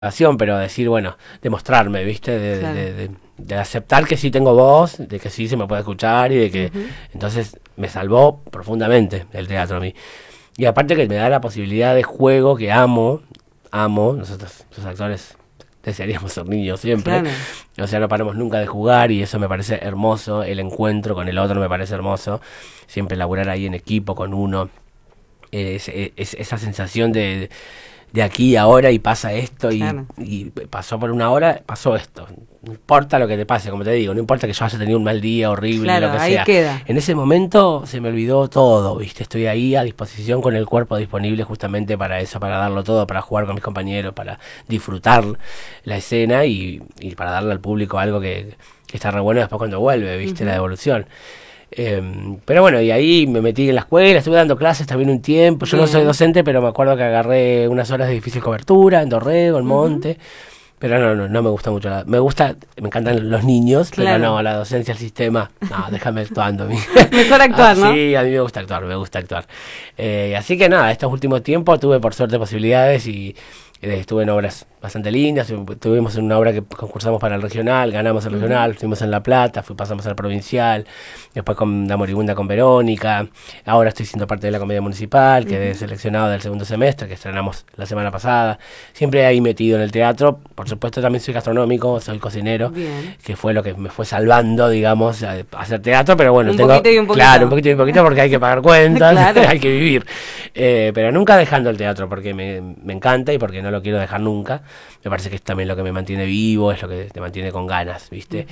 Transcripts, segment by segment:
pero decir, bueno, demostrarme, ¿viste? Claro. De aceptar que sí tengo voz, de que sí se me puede escuchar y de que... Entonces me salvó profundamente el teatro a mí. Y aparte que me da la posibilidad de juego que amo, nosotros los actores desearíamos ser niños siempre, Claro. o sea, no paramos nunca de jugar y eso me parece hermoso, el encuentro con el otro me parece hermoso, siempre laburar ahí en equipo con uno, esa sensación de aquí y ahora y pasa esto Claro. y pasó por una hora, pasó esto. No importa lo que te pase, como te digo, no importa que yo haya tenido un mal día horrible, Claro, lo que ahí sea. queda. En ese momento se me olvidó todo, ¿viste? Estoy ahí a disposición con el cuerpo disponible justamente para eso, para darlo todo, para jugar con mis compañeros, para disfrutar la escena y para darle al público algo que está re bueno después cuando vuelve, ¿viste? La devolución. Pero bueno, y ahí me metí en la escuela, estuve dando clases también un tiempo. Yo no soy docente, pero me acuerdo que agarré unas horas de difícil cobertura en Dorrego, en Monte. Pero no me gusta mucho. Me encantan los niños, Claro. pero no, la docencia, el sistema, no, déjame actuando. Mejor actuar, ¿no? Sí, a mí me gusta actuar. Así que nada, estos últimos tiempos tuve por suerte posibilidades y estuve en obras bastante lindas. Estuvimos en una obra que concursamos para el regional, ganamos el regional, estuvimos en La Plata, pasamos al provincial, después con La Moribunda con Verónica, ahora estoy siendo parte de la Comedia Municipal, quedé seleccionado del segundo semestre, que estrenamos la semana pasada, siempre ahí metido en el teatro, por supuesto también soy gastronómico, soy cocinero, Bien. que fue lo que me fue salvando, digamos, a hacer teatro, pero bueno, Un poquito y un poquito. Claro, un poquito y un poquito porque hay que pagar cuentas, Claro. hay que vivir, pero nunca dejando el teatro porque me encanta y porque no lo quiero dejar nunca. Me parece que es también lo que me mantiene vivo, es lo que te mantiene con ganas, ¿viste?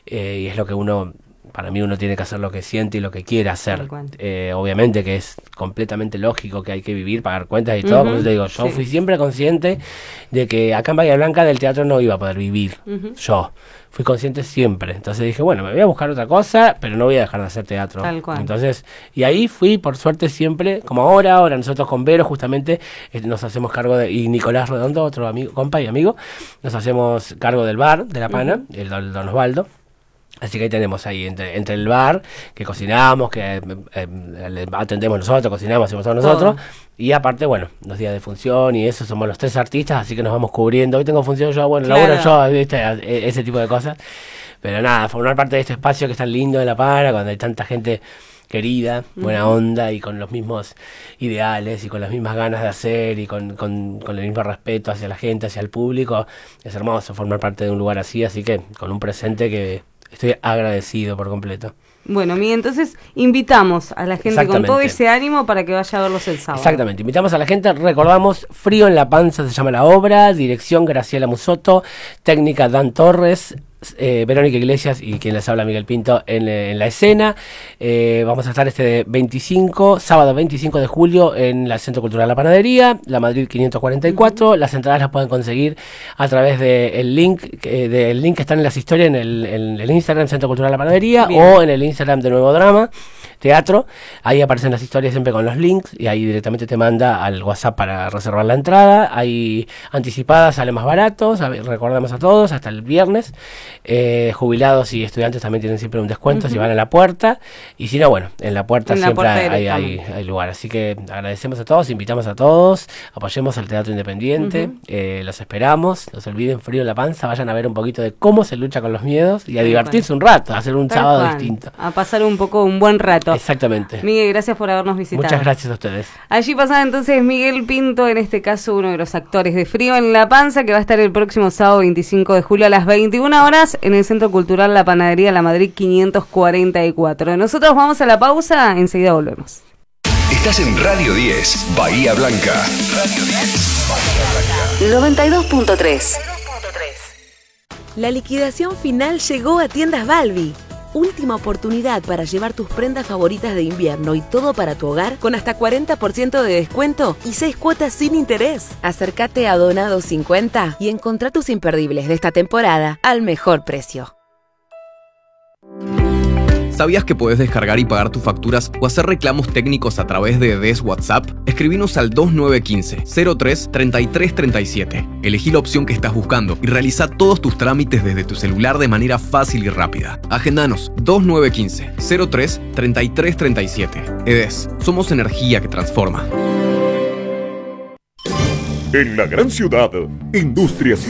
Y es lo que para mí uno tiene que hacer lo que siente y lo que quiere hacer. Tal cual. Obviamente que es completamente lógico que hay que vivir, pagar cuentas y todo, como te digo, yo fui siempre consciente de que acá en Bahía Blanca del teatro no iba a poder vivir, yo. Fui consciente siempre, entonces dije, bueno, me voy a buscar otra cosa, pero no voy a dejar de hacer teatro. Tal cual. Entonces, y ahí fui, por suerte, siempre, como ahora nosotros con Vero, justamente, nos hacemos cargo y Nicolás Redondo, otro amigo, compa y amigo, nos hacemos cargo del bar, de La Pana, el Don Osvaldo. Así que ahí tenemos ahí, entre el bar, que cocinamos, que atendemos nosotros, cocinamos, hacemos todos nosotros, y aparte, bueno, los días de función y eso, somos los tres artistas, así que nos vamos cubriendo. Hoy tengo función yo, bueno, Claro. laburo yo, ¿viste? Ese tipo de cosas. Pero nada, formar parte de este espacio que es tan lindo de La Pana, cuando hay tanta gente querida, buena onda y con los mismos ideales y con las mismas ganas de hacer y con el mismo respeto hacia la gente, hacia el público. Es hermoso formar parte de un lugar así que con un presente que estoy agradecido por completo. Bueno, Miguel, entonces invitamos a la gente con Exactamente. todo ese ánimo para que vaya a verlos el sábado. Exactamente, invitamos a la gente, recordamos, Frío en la Panza se llama la obra, dirección Graciela Musotto, técnica Dan Torres, Verónica Iglesias y quien les habla Miguel Pinto en la escena. Vamos a estar sábado 25 de julio en el Centro Cultural La Panadería, La Madrid 544. Las entradas las pueden conseguir a través del link que están en las historias en el Instagram Centro Cultural La Panadería. Bien. O en el Instagram de Nuevo Drama Teatro. Ahí aparecen las historias siempre con los links y ahí directamente te manda al WhatsApp para reservar la entrada. Hay anticipadas, sale más barato, recordamos a todos, hasta el viernes. Jubilados y estudiantes también tienen siempre un descuento si van a la puerta, y si no, bueno, en la puerta siempre hay lugar, así que agradecemos a todos, invitamos a todos, apoyemos al teatro independiente, los esperamos, no se olviden Frío en la Panza, vayan a ver un poquito de cómo se lucha con los miedos y a divertirse un rato, a hacer un sábado distinto. A pasar un buen rato. Exactamente. Miguel, gracias por habernos visitado. Muchas gracias a ustedes. Allí pasaba entonces Miguel Pinto, en este caso uno de los actores de Frío en la Panza, que va a estar el próximo sábado 25 de julio a las 21 horas en el Centro Cultural La Panadería, La Madrid 544. Nosotros vamos a la pausa, enseguida volvemos. Estás en Radio 10, Bahía Blanca. Radio 10, Bahía Blanca. 92.3. La liquidación final llegó a Tiendas Balbi. Última oportunidad para llevar tus prendas favoritas de invierno y todo para tu hogar con hasta 40% de descuento y 6 cuotas sin interés. Acércate a Donado 50 y encontrá tus imperdibles de esta temporada al mejor precio. ¿Sabías que podés descargar y pagar tus facturas o hacer reclamos técnicos a través de DES WhatsApp? Escribinos al 2915-03-3337. Elegí la opción que estás buscando y realiza todos tus trámites desde tu celular de manera fácil y rápida. Agendanos 2915-03-3337. EDES, somos energía que transforma. En la gran ciudad, Industrias